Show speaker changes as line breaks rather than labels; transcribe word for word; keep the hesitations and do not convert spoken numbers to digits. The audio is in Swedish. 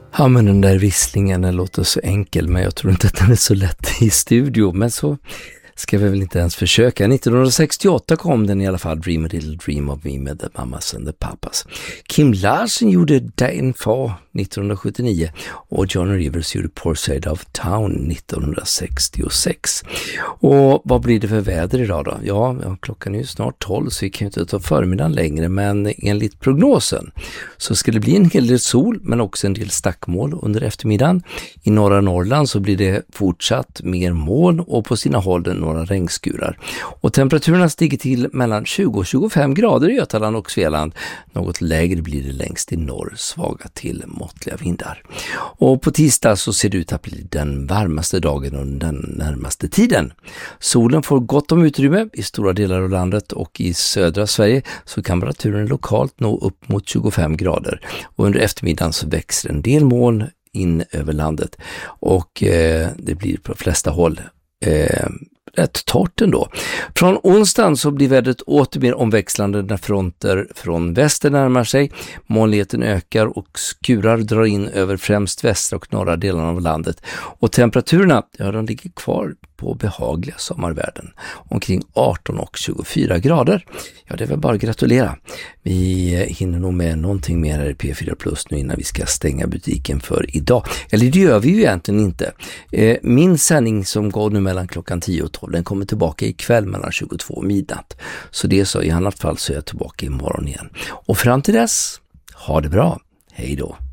Ja, men den där visslingen, den låter så enkel, men jag tror inte att den är så lätt i studio. Men så ska vi väl inte ens försöka. nittonhundrasextioåtta kom den i alla fall, Dream a Little Dream of Me med The Mamas and the Papas. Kim Larsen gjorde Dagen Fa nittonhundrasjuttionio och John Rivers gjorde Poor Side of Town nittonhundrasextiosex. Och vad blir det för väder idag då? Ja, ja, klockan är ju snart tolv så vi kan ju inte ta förmiddagen längre, men enligt prognosen så ska det bli en hel del sol men också en del stackmoln under eftermiddagen. I norra Norrland så blir det fortsatt mer moln och på sina håll några regnskurar. Och temperaturerna stiger till mellan tjugo och tjugofem grader i Götaland och Svealand. Något lägre blir det längst i norr, svaga till måttliga vindar. Och på tisdag så ser det ut att bli den varmaste dagen och den närmaste tiden. Solen får gott om utrymme i stora delar av landet och i södra Sverige så kan temperaturen lokalt nå upp mot tjugofem grader. Och under eftermiddagen så växer en del moln in över landet och eh, det blir på de flesta håll eh, rätt torrt ändå. Från onsdagen så blir vädret åter mer omväxlande när fronter från väster närmar sig. Molnigheten ökar och skurar drar in över främst västra och norra delarna av landet. Och temperaturerna, ja, de ligger kvar på behagliga sommarvärden. Omkring arton och tjugofyra grader. Ja, det är väl bara att gratulera. Vi hinner nog med någonting mer här i P fyra Plus nu innan vi ska stänga butiken för idag. Eller det gör vi ju egentligen inte. Min sändning som går nu mellan klockan tio och tolv, den kommer tillbaka ikväll mellan tjugotvå och midnatt. Så det är så, i annat fall så är jag tillbaka imorgon igen. Och fram till dess, ha det bra. Hej då.